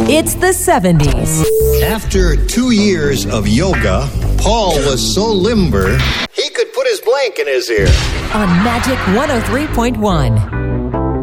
It's the 70s. After 2 years of yoga, Paul was so limber, he could put his blank in his ear. On Magic 103.1.